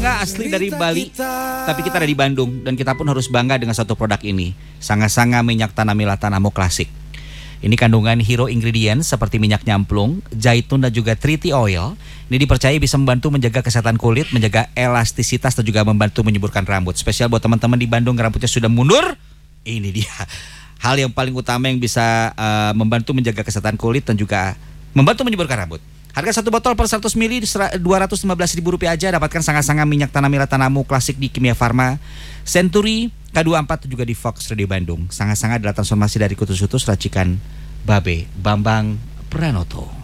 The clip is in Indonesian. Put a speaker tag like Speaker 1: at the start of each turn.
Speaker 1: Nggak asli dari Bali, tapi kita ada di Bandung dan kita pun harus bangga dengan satu produk ini. Sanga-sanga minyak tanah Mila Tanamo Klasik. Ini kandungan hero ingredient seperti minyak nyamplung, zaitun dan juga tree tea oil. Ini dipercaya bisa membantu menjaga kesehatan kulit, menjaga elastisitas dan juga membantu menyuburkan rambut. Spesial buat teman-teman di Bandung rambutnya sudah mundur. Ini dia hal yang paling utama yang bisa membantu menjaga kesehatan kulit dan juga membantu menyuburkan rambut. Harga satu botol per 100 ml Rp215.000 aja. Dapatkan sanga-sanga minyak tanah Mila Tanamo Klasik di Kimia Farma, Century, K24 juga di Fox Radio Bandung. Sanga-sanga adalah transformasi dari kutus-kutus racikan Babe Bambang Pranoto.